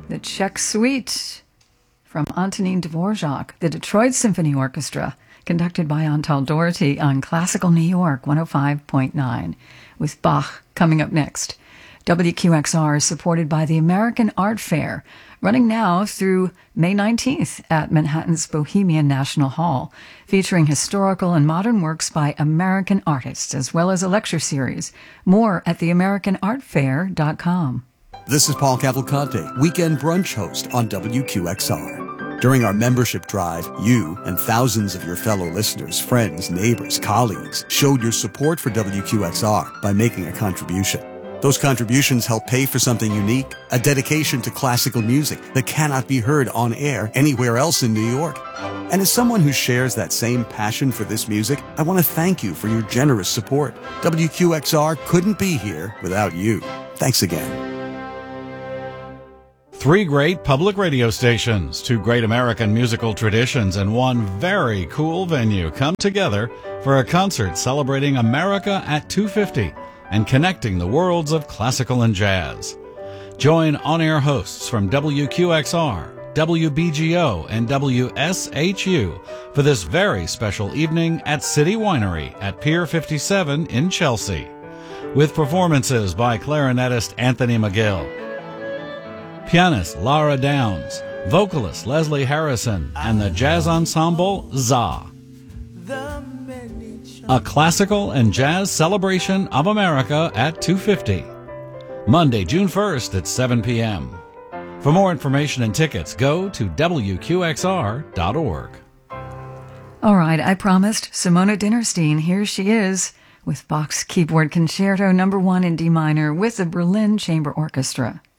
The Czech Suite from Antonín Dvorak, the Detroit Symphony Orchestra, conducted by Antal Doherty on Classical New York 105.9, with Bach coming up next. WQXR is supported by the American Art Fair, running now through May 19th at Manhattan's Bohemian National Hall, featuring historical and modern works by American artists, as well as a lecture series. More at theamericanartfair.com. This is Paul Cavalcante, weekend brunch host on WQXR. During our membership drive, you and thousands of your fellow listeners, friends, neighbors, colleagues showed your support for WQXR by making a contribution. Those contributions help pay for something unique, a dedication to classical music that cannot be heard on air anywhere else in New York. And as someone who shares that same passion for this music, I want to thank you for your generous support. WQXR couldn't be here without you. Thanks again. 3 great public radio stations, 2 great American musical traditions, and 1 very cool venue come together for a concert celebrating America at 250 and connecting the worlds of classical and jazz. Join on-air hosts from WQXR, WBGO, and WSHU for this very special evening at City Winery at Pier 57 in Chelsea, with performances by clarinetist Anthony McGill, pianist Lara Downs, vocalist Leslie Harrison, and the jazz ensemble ZA. A classical and jazz celebration of America at 250. Monday, June 1st at 7 p.m. For more information and tickets, go to WQXR.org. All right, I promised Simona Dinnerstein. Here she is with Bach's Keyboard Concerto No. 1 in D minor with the Berlin Chamber Orchestra.